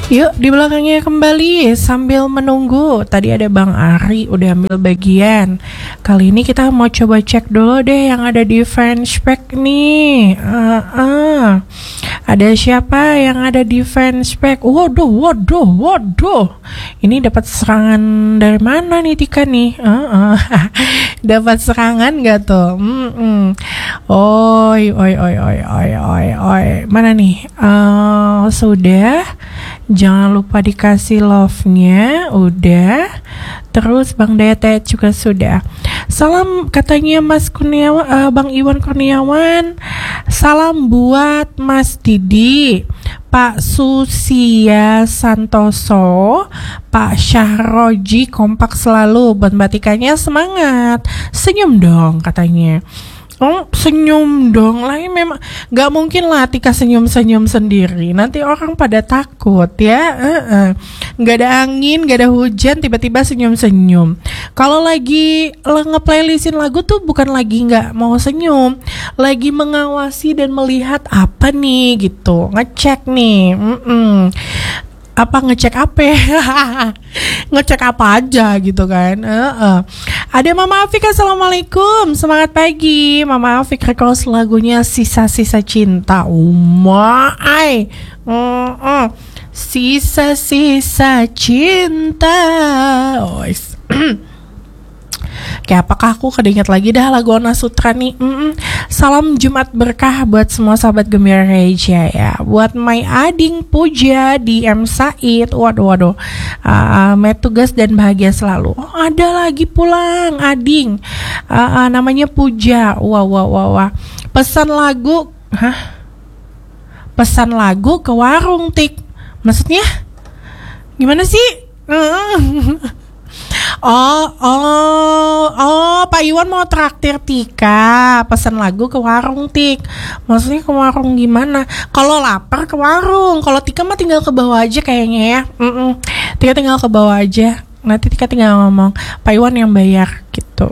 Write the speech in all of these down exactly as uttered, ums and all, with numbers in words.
Yuk di belakangnya kembali sambil menunggu. Tadi ada Bang Ari udah ambil bagian. Kali ini kita mau coba cek dulu deh yang ada di fanspage nih. uh, uh. Ada siapa yang ada di fanspage? Waduh, waduh, waduh. Ini dapat serangan dari mana nih Tika nih? uh, uh. Dapat serangan gak tuh? Mm-mm. Oi, oi, oi, oi, oi, oi, oi. Mana nih? Uh, sudah. Jangan lupa dikasih love-nya. Udah. Terus Bang Dete juga sudah. Salam katanya Mas Kurniawan, uh, Bang Iwan Kurniawan. Salam buat Mas Didi, Pak Susia Santoso, Pak Syahroji, kompak selalu. Buat Mbak Tikanya semangat. Senyum dong katanya. Oh, senyum dong lah, memang gak mungkin lah Tika senyum-senyum sendiri, nanti orang pada takut ya. uh-uh. Gak ada angin, gak ada hujan, tiba-tiba senyum-senyum. Kalau lagi nge-playlistin lagu tuh bukan lagi gak mau senyum, lagi mengawasi dan melihat apa nih gitu, ngecek nih. Mm-mm. Apa ngecek apa? Ngecek apa aja gitu kan. uh-uh. Ada Mama Afik, assalamualaikum, semangat pagi. Mama Afik request lagunya Sisa-Sisa Cinta. Umai uh-uh. Sisa-sisa cinta. Oh, Kayak apakah aku keinget lagi dah lagu Ona Sutra nih. Mm-mm. Salam Jumat berkah buat semua sahabat Gembira Reja ya. Buat My Ading Puja di M Said. Waduh waduh. Uh, met tugas dan bahagia selalu. Oh, ada lagi pulang Ading. Uh, uh, namanya Puja. Wah wah wah wah. Pesan lagu. Hah? Pesan lagu ke warung Tik. Maksudnya? Gimana sih? Uh. Oh, oh, oh, Pak Iwan mau traktir Tika, pesan lagu ke warung Tik. Maksudnya ke warung gimana? Kalau lapar ke warung, kalau Tika mah tinggal ke bawah aja kayaknya ya. Mm-mm. Tika tinggal ke bawah aja. Nanti Tika tinggal ngomong, Pak Iwan yang bayar gitu.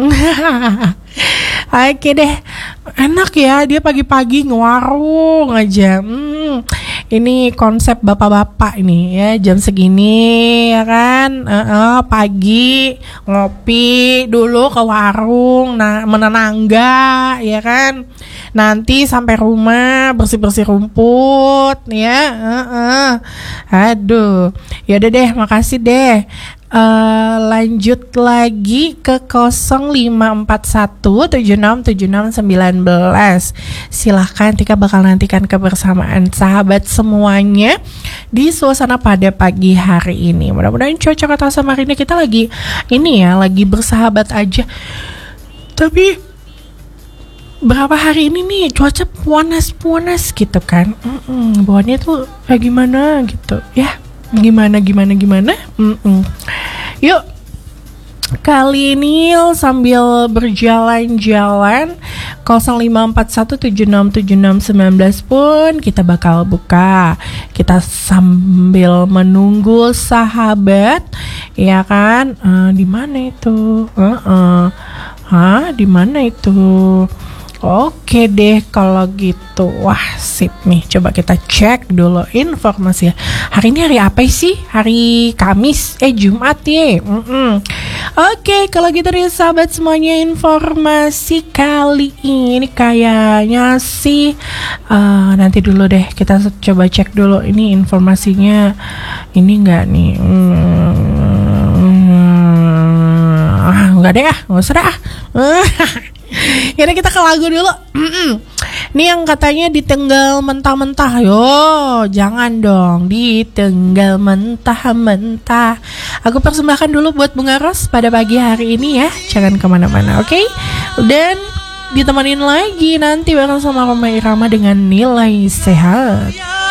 Oke deh, enak ya dia pagi-pagi ngewarung aja. Hmm. Ini konsep bapak-bapak ini ya, jam segini ya kan, uh, uh, pagi ngopi dulu ke warung, nah menenangga ya kan, nanti sampai rumah bersih-bersih rumput ya. uh, uh. Aduh, yaudah deh, makasih deh. Uh, lanjut lagi ke nol lima empat satu tujuh enam tujuh enam sembilan belas. Silahkan, Tika bakal nantikan kebersamaan sahabat semuanya di suasana pada pagi hari ini. Mudah-mudahan cuaca kota Samarinda kita lagi ini ya, lagi bersahabat aja. Tapi berapa hari ini nih cuaca panas-panas gitu kan. Mm-mm, bawaannya tuh kayak gimana gitu ya. Gimana gimana gimana. Mm-mm. Yuk kali ini sambil berjalan-jalan nol lima empat satu tujuh enam tujuh enam sembilan belas pun kita bakal buka. Kita sambil menunggu sahabat ya kan. Uh, di mana itu? Uh-uh. Hah, di mana itu? Oke deh kalau gitu. Wah sip nih, coba kita cek dulu informasi. Hari ini hari apa sih? Hari Kamis, eh Jumat ya. Mm-mm. Oke kalau gitu nih sahabat semuanya, informasi kali ini kayaknya sih uh, nanti dulu deh, kita coba cek dulu ini informasinya. Ini enggak nih? Hmm, ah, enggak deh ah, enggak usah dah. Yaudah kita ke lagu dulu. Mm-mm. Ini yang katanya ditenggal mentah-mentah. Yo, jangan dong ditenggal mentah-mentah. Aku persembahkan dulu buat Bunga Ros pada pagi hari ini ya. Jangan kemana-mana, oke? Okay? Dan ditemenin lagi nanti bareng sama Roma Irama dengan Nilai Sehat.